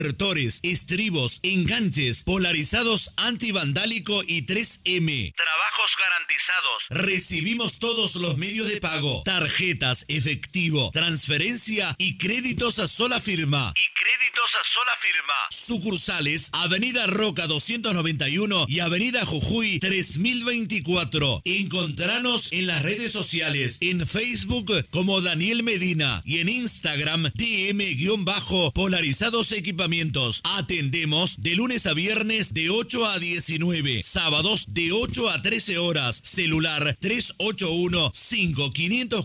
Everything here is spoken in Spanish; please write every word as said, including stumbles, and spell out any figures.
Invertores, estribos, enganches, polarizados antivandálico y tres eme. Trabajos garantizados. Recibimos todos los medios de pago. Tarjetas, efectivo, transferencia y créditos a sola firma. Y créditos a sola firma. Sucursales, Avenida Roca doscientos noventa y uno y Avenida Jujuy tres mil veinticuatro. Encontranos en las redes sociales, en Facebook como Daniel Medina y en Instagram D M-Polarizados Equipamientos. Atendemos de lunes a viernes de ocho a diecinueve, sábados de ocho a trece horas. Celular tres ocho uno, cinco cinco